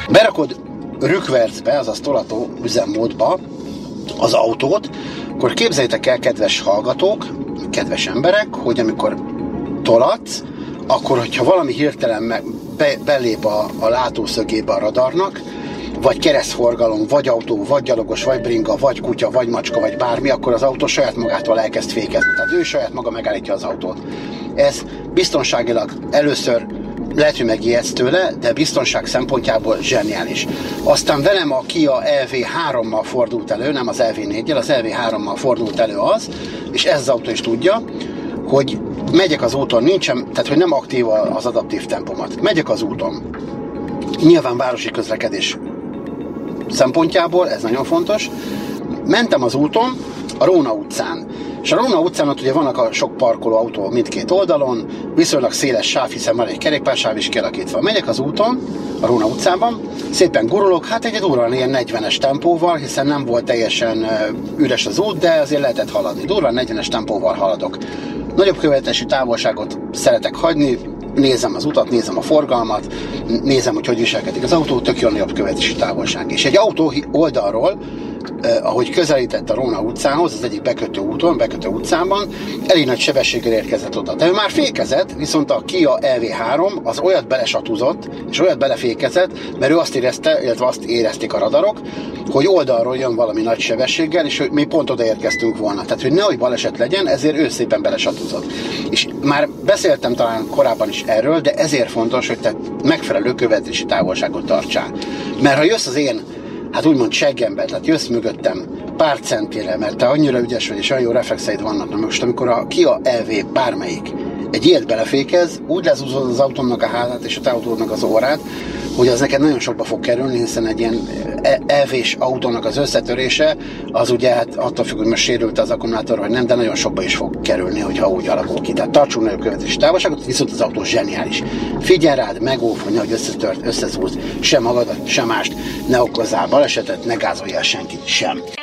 berakod rükvercbe, azaz tolató üzemmódba az autót, akkor képzeljétek el, kedves hallgatók, kedves emberek, hogy amikor tolatsz, akkor, hogyha valami hirtelen belép a látószögébe a radarnak, vagy keresztforgalom, vagy autó, vagy gyalogos, vagy bringa, vagy kutya, vagy macska, vagy bármi, akkor az autó saját magától elkezd fékezni. Tehát ő saját maga megállítja az autót. Ez biztonságilag először lehet, hogy megijedsz tőle, de biztonság szempontjából zseniális. Aztán velem a Kia EV3-mal fordult elő, nem az EV4-jel, az EV3-mal fordult elő az, és ez az autó is tudja, hogy megyek az úton, tehát hogy nem aktív az adaptív tempomat. Megyek az úton. Nyilván városi közlekedés szempontjából, ez nagyon fontos. Mentem az úton, a Róna utcán. És a Róna utcán ott ugye vannak a sok parkoló autó mindkét oldalon, viszonylag széles sáv, hiszen van egy kerékpársáv is kialakítva. Megyek az úton, a Róna utcában, szépen gurulok, hát egy durván ilyen 40-es tempóval, hiszen nem volt teljesen üres az út, de azért lehetett haladni. Durván 40-es tempóval haladok. Nagyobb követési távolságot szeretek hagyni, nézem az utat, nézem a forgalmat, nézem, hogy viselkedik az autó, tök jól nagyobb követési távolság. És egy autó oldalról, ahogy közelített a Róna utcához, az egyik bekötő utcában, elég nagy sebességgel érkezett oda. De ő már fékezett, viszont a Kia EV3 az olyat belesatúzott, és olyat belefékezett, mert ő azt érezte, illetve azt érezték a radarok, hogy oldalról jön valami nagy sebességgel, és mi pont odaérkeztünk volna. Tehát, hogy nehogy baleset legyen, ezért ő szépen belesatúzott. És már beszéltem talán korábban is erről, de ezért fontos, hogy te megfelelő követési távolságot tartsál. Mert ha jössz az én, hát úgymond seggembe, tehát jössz mögöttem pár centire, mert te annyira ügyes vagy, és olyan jó reflexeid vannak. Na most, amikor a Kia EV bármelyik egy ilyet belefékez, úgy lezúzod az autómnak a hátát és a te autódnak az órát, hogy az neked nagyon sokba fog kerülni, hiszen egy ilyen EV-s autónak az összetörése, az ugye hát attól függ, hogy most sérült az akkumulátor, vagy nem, de nagyon sokba is fog kerülni, hogyha úgy alakul ki. Tehát tartsunk nagyobb követési távolságot, viszont az autó zseniális. Figyelj rád, megóv, hogy nehogy összezúzd sem magadat, sem mást, ne okozzál balesetet, ne gázoljál senkit sem.